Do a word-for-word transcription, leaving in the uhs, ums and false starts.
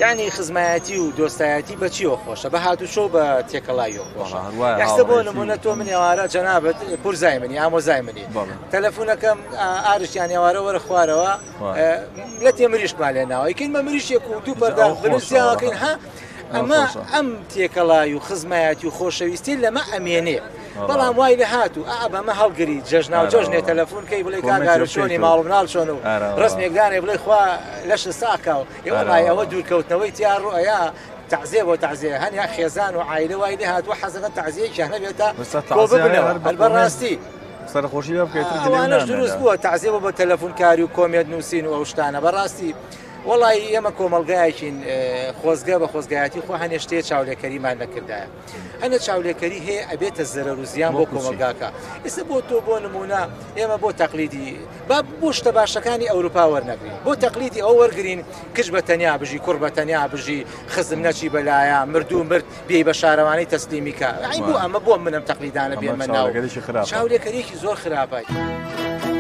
یعنی خزمایەتی و دۆستایەتی بە چیەوە خۆشە بە هاتوچۆ بە تێکەڵاییەوە خۆشە یاستە بۆ نمونە تۆ من ێوارە جەنابەت پورزای منی ئامۆزای منی تەلەفۆنەکەم ئارشیان ێوارە وەرە خوارەوە لە تێمریشمان لێناوە ئەیکەین بە مریشێک و دوو پەردە بنووسیاوەکەین ها ئەمە ئەم تێکەڵای و خزمایەتی و خۆشەویستی لەمە ئەمێنێ بەڵام وای لە هاتوو ئا بەمە هەڵگری جەژنا و جەژنێ تەلەفۆنکەی بڵێ کاگارە چۆنی ماڵ مناڵ چۆن و ڕستمێکدانێ بڵێ خوا لەشە ساکاو ئێوەڵای ئەوە دوورکەوتنەوەی تیار ڕۆیا تعزیە بۆ تعزیە هەنیا خێزان و عایلە وای لێ هاتووە حەزەکە تعزیەیەکیان هەبێتە کۆ ببنەوە هەڵبەڕاستی سەرخۆشی لێ بکەیت ئەوانەش دروست بووە تعزیە بۆ بە تەلەفۆنکاری و کۆمێت نووسین و ئەو شتانە بەڕاستی وڵی ئێمە کۆمەلگایەکین خۆزگە بە خۆزگایەتی خۆ هەنێ شتێ چاولێکەریمان نەکردایە هەنە چاولێکەری هەیە ئەبێتە زەرەر و زیان بۆ کۆمەلگاکە ئێستا بۆ تۆ بۆ نمونە ئێمە بۆ تەقلیدی با بۆ شتە باشەکانی ئەوروپا وەرنەگرین بۆ تەقلیدی ئەو وەرگین کچ بە تەنیا بژی کوڕ بە تەنیا بژی خزم نەچی بەلایە مردوو مرد بێ بە شارەوانی تەسلیمیکە ئەی بۆ ئەمە بۆ منم تەقلیدانە بێمە ناو چاولێکەریەکی زۆر خراپای